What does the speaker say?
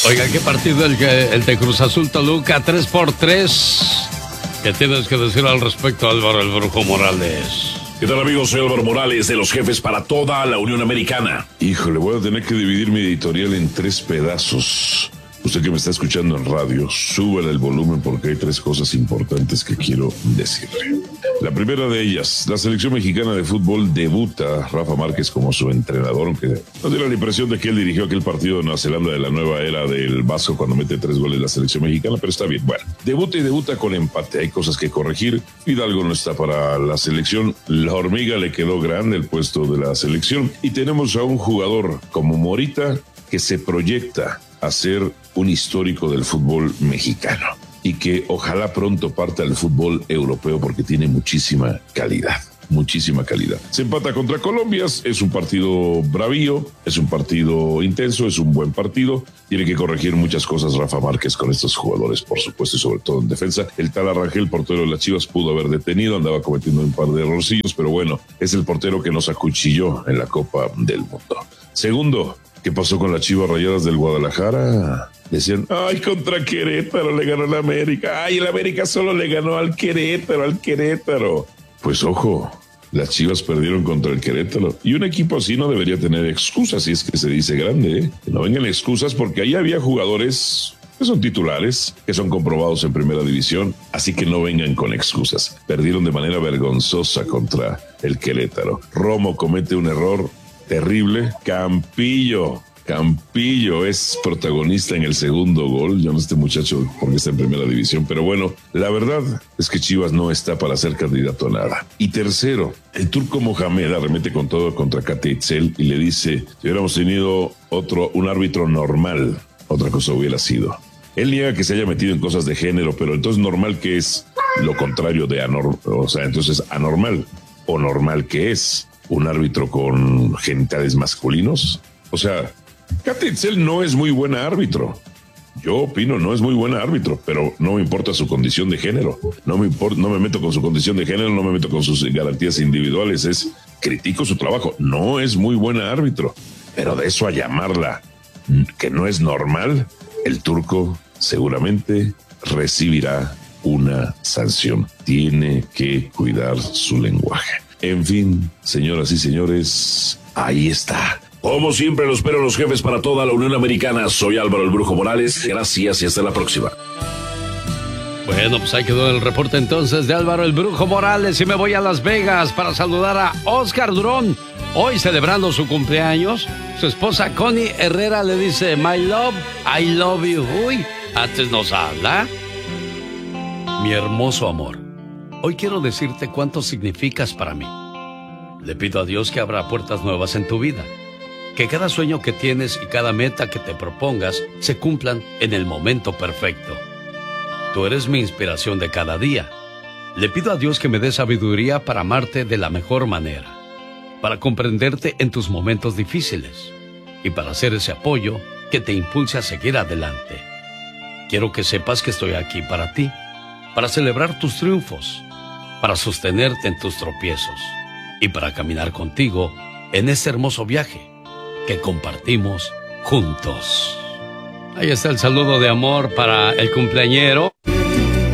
Oiga, ¿qué partido el de Cruz Azul Toluca 3-3? ¿Qué tienes que decir al respecto, Álvaro el Brujo Morales? ¿Qué tal, amigos? Soy Álvaro Morales, de los jefes para toda la Unión Americana. Híjole, voy a tener que dividir mi editorial en 3 pedazos. Usted que me está escuchando en radio, súbele el volumen porque hay 3 cosas importantes que quiero decirle. La primera de ellas, la selección mexicana de fútbol debuta Rafa Márquez como su entrenador, aunque nos dio la impresión de que él dirigió aquel partido de Nueva Zelanda de la nueva era del Vasco cuando mete 3 goles la selección mexicana, pero está bien. Bueno, debuta con empate, hay cosas que corregir. Hidalgo no está para la selección, la hormiga le quedó grande el puesto de la selección y tenemos a un jugador como Morita que se proyecta a ser un histórico del fútbol mexicano y que ojalá pronto parta al fútbol europeo porque tiene muchísima calidad. Se empata contra Colombia, es un partido bravío, es un partido intenso, es un buen partido. Tiene que corregir muchas cosas Rafa Márquez con estos jugadores, por supuesto, y sobre todo en defensa. El tal Arrangel, portero de las Chivas, pudo haber detenido, andaba cometiendo un par de errorcillos, pero bueno, es el portero que nos acuchilló en la Copa del Mundo. Segundo, ¿qué pasó con las Chivas Rayadas del Guadalajara? Decían, ay, contra Querétaro le ganó el América. Ay, el América solo le ganó al Querétaro. Pues ojo, las Chivas perdieron contra el Querétaro. Y un equipo así no debería tener excusas, si es que se dice grande, ¿eh? Que no vengan excusas porque ahí había jugadores que son titulares, que son comprobados en primera división, así que no vengan con excusas. Perdieron de manera vergonzosa contra el Querétaro. Romo comete un error terrible. Campillo es protagonista en el segundo gol. Yo no este muchacho porque está en primera división, pero bueno, la verdad es que Chivas no está para ser candidato a nada. Y tercero, el turco Mohamed arremete con todo contra Kate Itzel y le dice, si hubiéramos tenido un árbitro normal, otra cosa hubiera sido. Él niega que se haya metido en cosas de género, pero entonces normal que es lo contrario de anormal, o sea, entonces anormal o normal que es un árbitro con genitales masculinos. O sea, Kate Itzel no es muy buena árbitro. Yo opino, no es muy buena árbitro, pero no me importa su condición de género. No me meto con su condición de género, no me meto con sus garantías individuales. Critico su trabajo. No es muy buena árbitro, pero de eso a llamarla que no es normal, el turco seguramente recibirá una sanción. Tiene que cuidar su lenguaje. En fin, señoras y señores, ahí está. Como siempre, lo espero los jefes para toda la Unión Americana. Soy Álvaro el Brujo Morales. Gracias y hasta la próxima. Bueno, pues ahí quedó el reporte entonces de Álvaro el Brujo Morales y me voy a Las Vegas para saludar a Oscar Durón. Hoy celebrando su cumpleaños, su esposa Connie Herrera le dice, my love, I love you. Uy, antes nos habla. Mi hermoso amor, hoy quiero decirte cuánto significas para mí. Le pido a Dios que abra puertas nuevas en tu vida. Que cada sueño que tienes y cada meta que te propongas se cumplan en el momento perfecto. Tú eres mi inspiración de cada día. Le pido a Dios que me dé sabiduría para amarte de la mejor manera, para comprenderte en tus momentos difíciles y para hacer ese apoyo que te impulse a seguir adelante. Quiero que sepas que estoy aquí para ti, para celebrar tus triunfos, para sostenerte en tus tropiezos y para caminar contigo en este hermoso viaje que compartimos juntos. Ahí está el saludo de amor para el cumpleañero.